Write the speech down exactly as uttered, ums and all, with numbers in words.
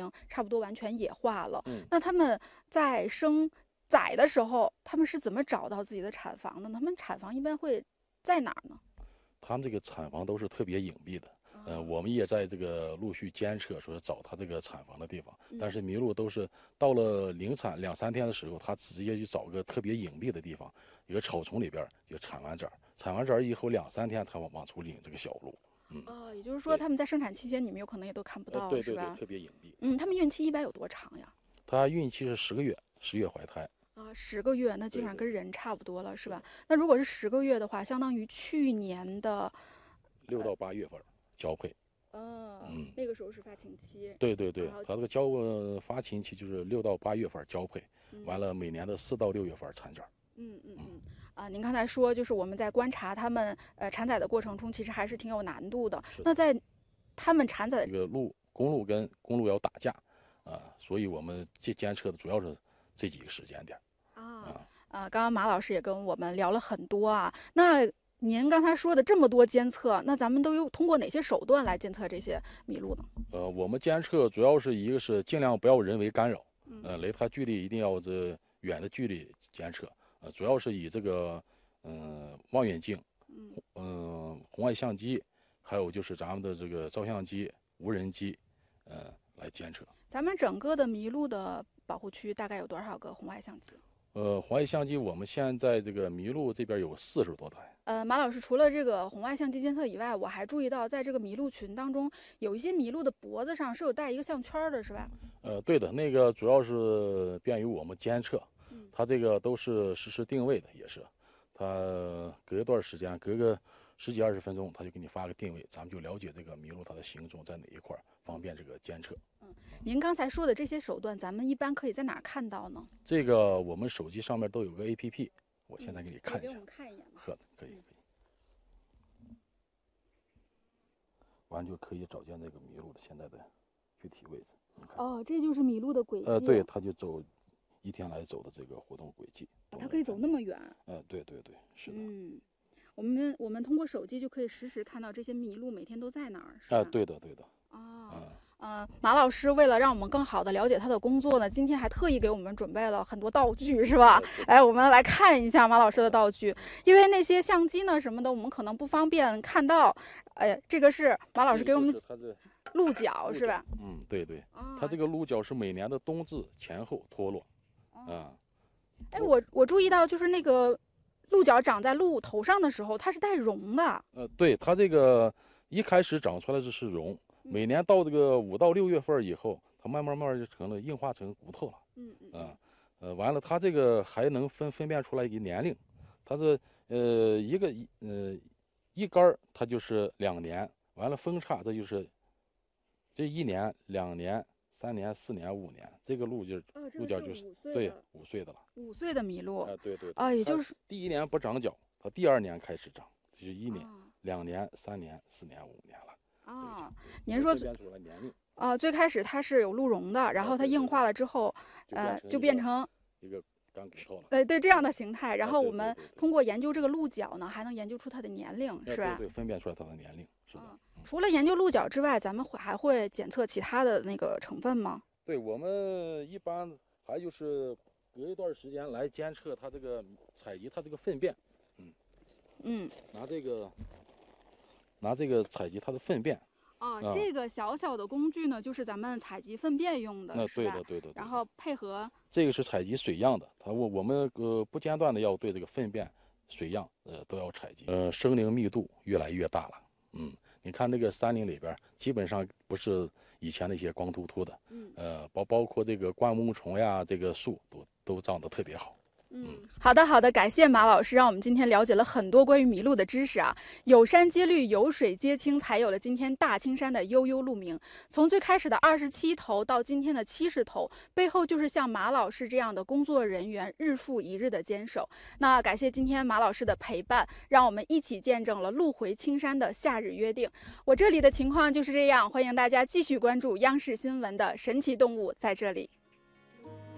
经差不多完全野化了。 嗯， 那他们在生崽的时候，他们是怎么找到自己的产房的呢？他们产房一般会在哪儿呢？ 他们这个产房都是特别隐蔽的。呃，我们也在这个陆续监测，说是找他这个产房的地方，但是麋鹿都是到了临产两三天的时候，它直接去找个特别隐蔽的地方，一个草丛里边就产完崽儿，产完崽儿以后两三天，它往往出领这个小鹿。嗯， 哦，也就是说他们在生产期间，你们有可能也都看不到， 呃、对对对， 是吧？ 特别隐蔽。 嗯，他们孕期一般有多长呀？ 它孕期是十个月，十月怀胎。 啊，十个月，那基本上跟人差不多了，是吧？那如果是十个月的话，相当于去年的六到八月份交配。 呃， 嗯， 那个时候是发情期。 对对对，它这个交呃发情期就是六到八月份交配， 嗯、 完了每年的四到六月份产崽。 嗯嗯嗯。啊，您刚才说就是我们在观察他们呃产崽的过程中，其实还是挺有难度的。那在他们产崽这个鹿公鹿跟公鹿要打架啊，所以我们监监测的主要是这几个时间点。 啊啊，啊刚刚马老师也跟我们聊了很多啊。那您刚才说的这么多监测，那咱们都有通过哪些手段来监测这些麋鹿呢？ 呃，我们监测主要是一个是尽量不要人为干扰，呃，离它距离一定要这远的距离监测，呃，主要是以这个嗯、呃、望远镜，嗯、呃、红外相机，还有就是咱们的这个照相机、无人机，呃来监测。 咱们整个的麋鹿的保护区大概有多少个红外相机？ 呃，红外相机我们现在这个麋鹿这边有四十多台。 呃，马老师，除了这个红外相机监测以外，我还注意到，在这个麋鹿群当中，有一些麋鹿的脖子上是有带一个项圈的，是吧？ 呃，对的，那个主要是便于我们监测，它这个都是实时定位的，也是，它隔一段时间，隔个十几二十分钟，它就给你发个定位，咱们就了解这个麋鹿它的行踪在哪一块，方便这个监测。 嗯，您刚才说的这些手段，咱们一般可以在哪儿看到呢？ 这个我们手机上面都有个 A P P， 我现在给你看一下。 给我们看一眼吗？ 呵，可以可以。完就可以找见这个麋鹿的现在的具体位置。 哦，这就是麋鹿的轨迹。 呃，对，它就走一天来走的这个活动轨迹。 它可以走那么远。 呃，对对对，是的。 嗯，我们我们通过手机就可以实时看到这些麋鹿每天都在哪儿，是吧？ 啊，对的对的。 哦。嗯。呃，马老师为了让我们更好的了解他的工作呢，今天还特意给我们准备了很多道具，是吧？哎，我们来看一下马老师的道具，因为那些相机呢什么的，我们可能不方便看到。哎，这个是马老师给我们鹿角，是吧？ 嗯，对对。它这个鹿角是每年的冬至前后脱落。啊。 哎，我我注意到就是那个鹿角长在鹿头上的时候，它是带绒的。 呃，对，它这个一开始长出来的是绒。每年到这个五到六月份以后，它慢慢慢慢就成了硬化成骨头了。 嗯嗯。 啊，呃，完了，它这个还能分分辨出来一个年龄，它是呃一个呃一杆它就是两年，完了分叉这就是这一年、两年、三年、四年、五年，这个鹿就是鹿角就是对五岁的了。 五岁的麋鹿。 啊，对对。 啊，也就是第一年不长角，它第二年开始长，就是一年、两年、三年、四年、五年了。 啊，您说啊，最开始它是有鹿茸的，然后它硬化了之后，呃，就变成一个干骨头了。 对对，这样的形态。然后我们通过研究这个鹿角呢，还能研究出它的年龄，是吧？ 对，分辨出来它的年龄。是的。 除了研究鹿角之外，咱们会还会检测其他的那个成分吗？ 对，我们一般还就是隔一段时间来监测它这个采集它这个粪便。嗯嗯， 拿这个。拿这个采集它的粪便啊，这个小小的工具呢，就是咱们采集粪便用的， 那对的对的。 然后配合这个是采集水样的，它我我们呃不间断的要对这个粪便、水样呃都要采集。呃，生灵密度越来越大了。嗯，你看那个山林里边，基本上不是以前那些光秃秃的，嗯，呃包包括这个灌木丛呀，这个树都都长得特别好。 嗯，好的好的，感谢马老师，让我们今天了解了很多关于麋鹿的知识啊。有山接绿，有水接青，才有了今天大青山的悠悠鹿鸣。从最开始的二十七头到今天的七十头，背后就是像马老师这样的工作人员日复一日的坚守。那感谢今天马老师的陪伴，让我们一起见证了鹿回青山的夏日约定。我这里的情况就是这样，欢迎大家继续关注央视新闻的神奇动物在这里。